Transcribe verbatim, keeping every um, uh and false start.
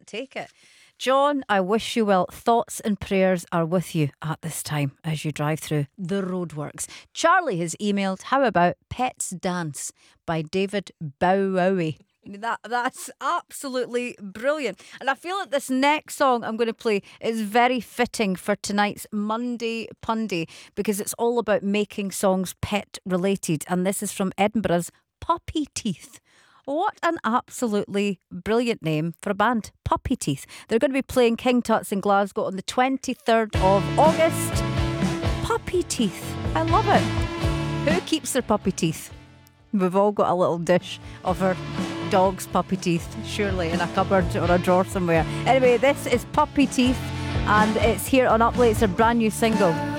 can't take it. John, I wish you well. Thoughts and prayers are with you at this time as you drive through the roadworks. Charlie has emailed, how about Pet's Dance by David Bowie? That That's absolutely brilliant. And I feel like this next song I'm going to play is very fitting for tonight's Monday Punday because it's all about making songs pet related. And this is from Edinburgh's Puppy Teeth. What an absolutely brilliant name for a band, Puppy Teeth. They're going to be playing King Tut's in Glasgow on the twenty-third of August. Puppy Teeth. I love it. Who keeps their puppy teeth? We've all got a little dish of our dog's puppy teeth, surely in a cupboard or a drawer somewhere. Anyway, this is Puppy Teeth and it's here on Up Late. It's a brand new single.